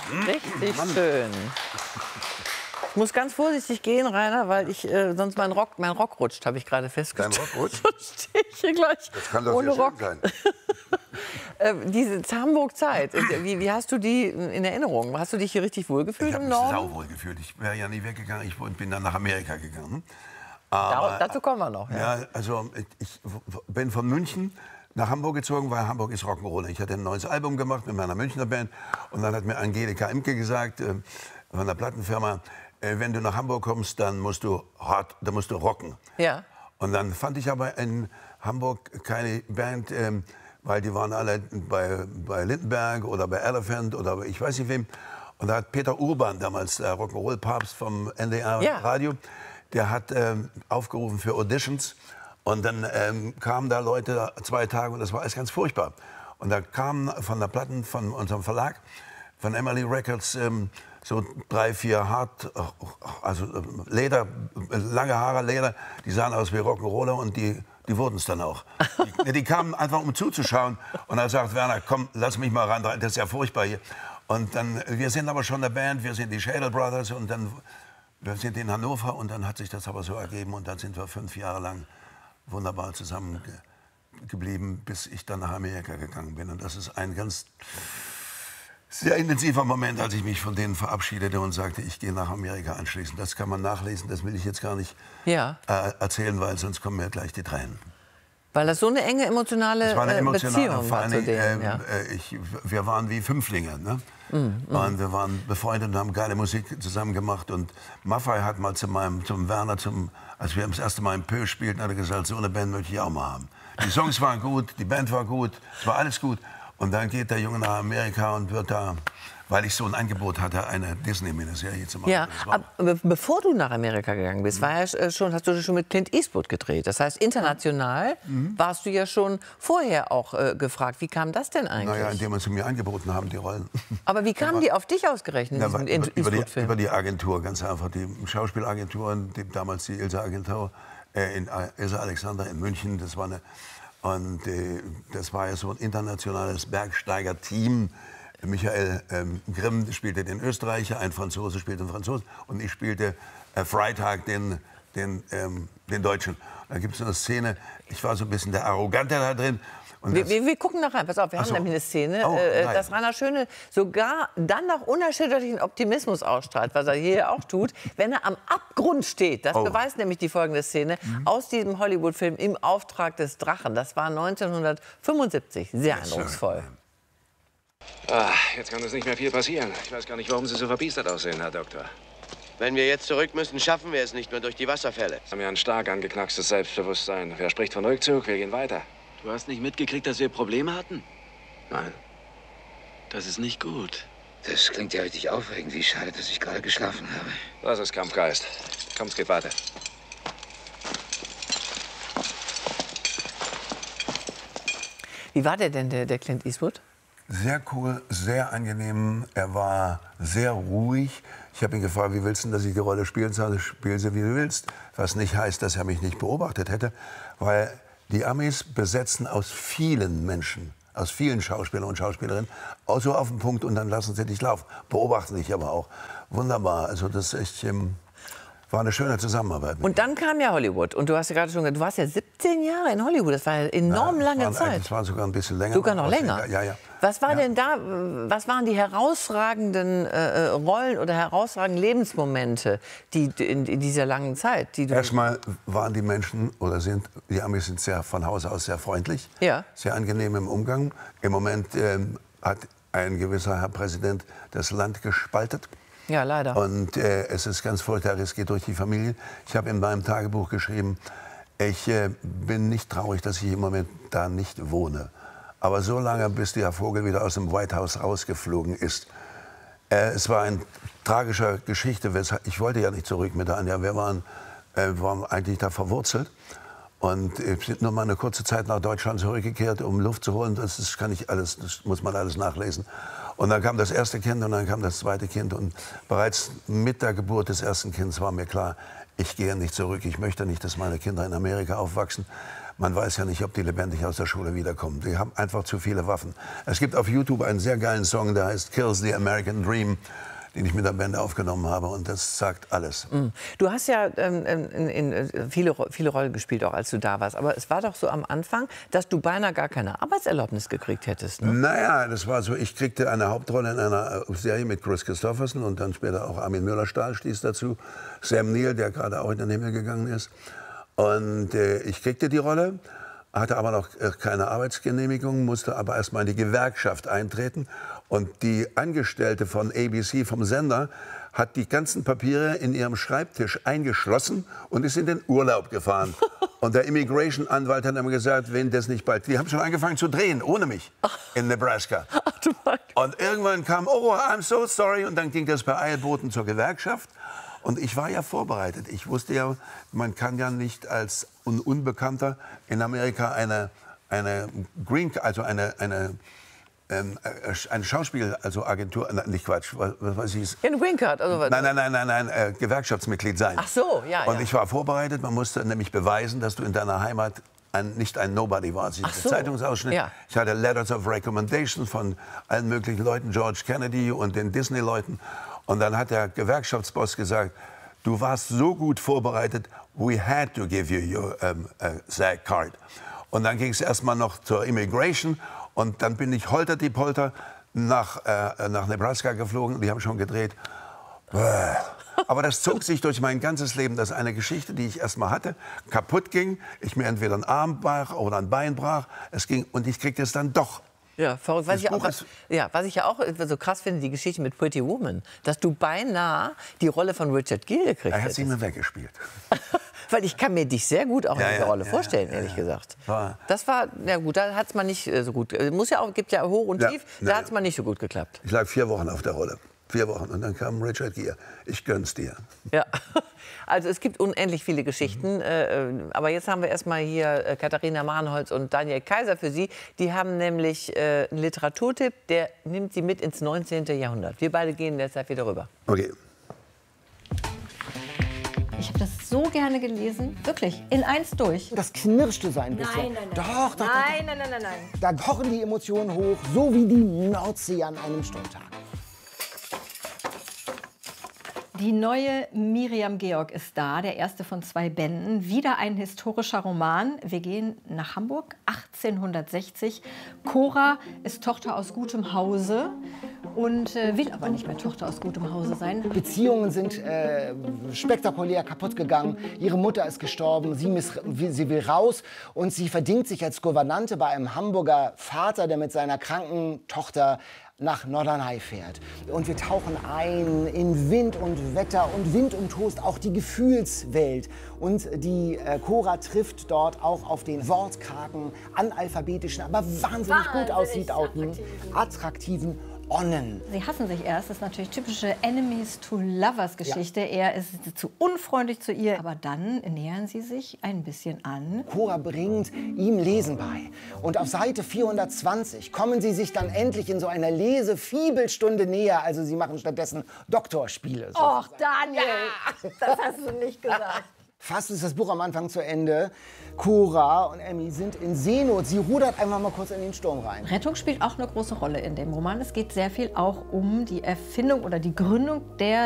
Richtig schön. Ich muss ganz vorsichtig gehen, Rainer, weil ich sonst mein Rock rutscht, habe ich gerade festgestellt. Dein Rock rutscht? Sonst stehe ich hier gleich Das kann doch ohne sehr Rock. schön sein. Diese Hamburg-Zeit, wie hast du die in Erinnerung? Hast du dich hier richtig wohlgefühlt Ich habe im mich Norden? sauwohl gefühlt. Ich wäre ja nie weggegangen. Ich bin dann nach Amerika gegangen. Dazu kommen wir noch. Ja. Ja, also ich bin von München nach Hamburg gezogen, weil Hamburg ist Rock'n'Roll. Ich hatte ein neues Album gemacht mit meiner Münchner Band. Und dann hat mir Angelika Imke gesagt, von der Plattenfirma, wenn du nach Hamburg kommst, dann musst du rocken. Ja. Und dann fand ich aber in Hamburg keine Band, weil die waren alle bei Lindenberg oder bei Elephant oder bei ich weiß nicht wem. Und da hat Peter Urban, damals der Rock'n'Roll-Papst vom NDR Radio, der hat aufgerufen für Auditions. Und dann kamen da Leute 2 Tage und das war alles ganz furchtbar. Und da kamen von der Platten, von unserem Verlag, von Emily Records, so 3, 4 Leder, lange Haare, Leder, die sahen aus wie Rock'n'Roller und die wurden es dann auch. Die kamen einfach, um zuzuschauen. Und dann sagt Werner, komm, lass mich mal ran, das ist ja furchtbar hier. Und dann, wir sind aber schon eine Band, wir sind die Schädel Brothers und dann, wir sind in Hannover und dann hat sich das aber so ergeben und dann sind wir 5 Jahre lang wunderbar zusammengeblieben, bis ich dann nach Amerika gegangen bin. Und das ist ein ganz sehr intensiver Moment, als ich mich von denen verabschiedete und sagte, ich gehe nach Amerika anschließend. Das kann man nachlesen, das will ich jetzt gar nicht erzählen, weil sonst kommen mir gleich die Tränen. Weil das so eine enge emotionale Beziehung war zu denen. Wir waren wie Fünflinge, ne? Und wir waren befreundet und haben geile Musik zusammen gemacht. Und Maffay hat mal zum Werner, als wir das erste Mal im Pö spielten, hat er gesagt, so eine Band möchte ich auch mal haben. Die Songs waren gut, die Band war gut, es war alles gut. Und dann geht der Junge nach Amerika und wird da, weil ich so ein Angebot hatte, eine Disney-Miniserie zu machen. Ja, aber bevor du nach Amerika gegangen bist, hast du schon mit Clint Eastwood gedreht. Das heißt, international warst du ja schon vorher auch gefragt. Wie kam das denn eigentlich? Naja, indem sie mir angeboten haben, die Rollen. Aber wie kamen die auf dich ausgerechnet, über die Agentur, ganz einfach. Die Schauspielagentur, damals die Ilse Alexander in München, das war eine... Und das war ja so ein internationales Bergsteiger-Team. Michael Grimm spielte den Österreicher, ein Franzose spielte den Franzosen und ich spielte Freitag den Deutschen. Da gibt es eine Szene, ich war so ein bisschen der Arrogante da drin. Und wir gucken da rein, pass auf, wir haben nämlich eine Szene, dass Rainer Schöne sogar dann noch unerschütterlichen Optimismus ausstrahlt, was er hier auch tut, wenn er am Abgrund steht. Das beweist nämlich die folgende Szene aus diesem Hollywood-Film Im Auftrag des Drachen. Das war 1975, sehr eindrucksvoll. Jetzt kann uns nicht mehr viel passieren. Ich weiß gar nicht, warum Sie so verbiestert aussehen, Herr Doktor. Wenn wir jetzt zurück müssen, schaffen wir es nicht mehr durch die Wasserfälle. Wir haben ja ein stark angeknackstes Selbstbewusstsein. Wer spricht von Rückzug? Wir gehen weiter. Du hast nicht mitgekriegt, dass wir Probleme hatten? Nein. Das ist nicht gut. Das klingt ja richtig aufregend. Wie schade, dass ich gerade geschlafen habe. Das ist Kampfgeist. Komm, es geht weiter. Wie war der denn, der Clint Eastwood? Sehr cool, sehr angenehm. Er war sehr ruhig. Ich habe ihn gefragt, wie willst du, dass ich die Rolle spielen soll? Spiel sie, wie du willst. Was nicht heißt, dass er mich nicht beobachtet hätte, weil die Amis besetzen aus vielen Menschen, aus vielen Schauspielern und Schauspielerinnen, auch so auf den Punkt und dann lassen sie dich laufen. Beobachten dich aber auch. Wunderbar. Also das ist echt, war eine schöne Zusammenarbeit. Und dann kam ja Hollywood. Und du hast ja gerade schon gesagt, du warst ja 17 Jahre in Hollywood. Das war ja enorm lange Zeit. Das war sogar ein bisschen länger. Sogar noch länger? Ja. Was war denn da, was waren die herausragenden Rollen oder herausragenden Lebensmomente die in dieser langen Zeit? Die du Erstmal waren die Menschen oder die Amis sind von Hause aus sehr freundlich, sehr angenehm im Umgang. Im Moment hat ein gewisser Herr Präsident das Land gespaltet. Ja, leider. Und es ist ganz furchtbar, es geht durch die Familie. Ich habe in meinem Tagebuch geschrieben, ich bin nicht traurig, dass ich im Moment da nicht wohne. Aber so lange, bis der Vogel wieder aus dem White House rausgeflogen ist. Es war eine tragische Geschichte. Ich wollte ja nicht zurück mit der Anja. Wir waren eigentlich da verwurzelt. Und sind nur mal eine kurze Zeit nach Deutschland zurückgekehrt, um Luft zu holen. Das muss man alles nachlesen. Und dann kam das erste Kind und dann kam das zweite Kind. Und bereits mit der Geburt des ersten Kindes war mir klar, ich gehe nicht zurück. Ich möchte nicht, dass meine Kinder in Amerika aufwachsen. man weiß ja nicht, ob die lebendig aus der Schule wiederkommen. Die haben einfach zu viele Waffen. Es gibt auf YouTube einen sehr geilen Song, der heißt Kills the American Dream, den ich mit der Band aufgenommen habe, und das sagt alles. Du hast ja viele Rollen gespielt, auch als du da warst. Aber es war doch so am Anfang, dass du beinahe gar keine Arbeitserlaubnis gekriegt hättest. Ne? Naja, das war so, ich kriegte eine Hauptrolle in einer Serie mit Chris Christopherson und dann später auch Armin Müller-Stahl stieß dazu. Sam Neill, der gerade auch in den Himmel gegangen ist. Und ich kriegte die Rolle, hatte aber noch keine Arbeitsgenehmigung, musste aber erst mal in die Gewerkschaft eintreten. Und die Angestellte von ABC, vom Sender, hat die ganzen Papiere in ihrem Schreibtisch eingeschlossen und ist in den Urlaub gefahren. Und der Immigration-Anwalt hat immer gesagt, wenn das nicht bald... Die haben schon angefangen zu drehen, ohne mich, in Nebraska. Und irgendwann kam, oh, I'm so sorry. Und dann ging das per Eilboten zur Gewerkschaft. Und ich war ja vorbereitet. Ich wusste ja, man kann ja nicht als Unbekannter in Amerika eine Schauspiel, also Agentur, nicht Quatsch, was weiß ich. In Green Card, also was? Nein, Gewerkschaftsmitglied sein. Ach so, ja. Und ich war vorbereitet, man musste nämlich beweisen, dass du in deiner Heimat nicht ein Nobody warst. Ach so. Zeitungsausschnitt. Ja. Ich hatte Letters of Recommendation von allen möglichen Leuten, George Kennedy und den Disney-Leuten. Und dann hat der Gewerkschaftsboss gesagt, du warst so gut vorbereitet, we had to give you your SAG card. Und dann ging es erstmal noch zur Immigration. Und dann bin ich holter-die-polter nach Nebraska geflogen. Die haben schon gedreht. Aber das zog sich durch mein ganzes Leben. Das ist eine Geschichte, die ich erst mal hatte, kaputt ging. Ich mir entweder einen Arm brach oder ein Bein brach. Und ich kriegte es dann doch. Ja, verrückt. Was ich ja auch so krass finde, die Geschichte mit Pretty Woman, dass du beinahe die Rolle von Richard Gere gekriegt hättest. Er hat sie mir weggespielt. Weil ich kann mir dich sehr gut auch in dieser Rolle vorstellen, ehrlich gesagt. Das war, ja gut, da hat es mal nicht so gut, gibt ja hoch und tief, da hat es mal nicht so gut geklappt. Ich lag 4 Wochen auf der Rolle. 4 Wochen. Und dann kam Richard Gere. Ich gönn's dir. Ja, also es gibt unendlich viele Geschichten. Aber jetzt haben wir erstmal hier Katharina Mahnholz und Daniel Kaiser für Sie. Die haben nämlich einen Literaturtipp, der nimmt Sie mit ins 19. Jahrhundert. Wir beide gehen derzeit wieder rüber. Okay. Ich habe das so gerne gelesen, wirklich, in eins durch. Das knirschte so ein bisschen. Nein. Doch. Nein. Da kochen die Emotionen hoch, so wie die Nordsee an einem Sturmtag. Die neue Miriam Georg ist da, der erste von 2 Bänden. Wieder ein historischer Roman. Wir gehen nach Hamburg, 1860. Cora ist Tochter aus gutem Hause und will aber nicht mehr Tochter aus gutem Hause sein. Beziehungen sind spektakulär kaputt gegangen. Ihre Mutter ist gestorben, sie will raus und sie verdingt sich als Gouvernante bei einem Hamburger Vater, der mit seiner kranken Tochter nach Norderney fährt. Und wir tauchen ein in Wind und Wetter und Wind und Toast, auch die Gefühlswelt. Und die Cora trifft dort auch auf den wortkargen, analphabetischen, aber wahnsinnig gut aussehenden, attraktiven Onnen. Sie hassen sich erst, das ist natürlich typische Enemies-to-Lovers-Geschichte. Ja. Er ist zu unfreundlich zu ihr, aber dann nähern sie sich ein bisschen an. Cora bringt ihm Lesen bei. Und auf Seite 420 kommen sie sich dann endlich in so einer Lese-Fibelstunde näher. Also sie machen stattdessen Doktorspiele. Och, Daniel, das hast du nicht gesagt. Fast ist das Buch am Anfang zu Ende. Cora und Emmy sind in Seenot. Sie rudert einfach mal kurz in den Sturm rein. Rettung spielt auch eine große Rolle in dem Roman. Es geht sehr viel auch um die Erfindung oder die Gründung der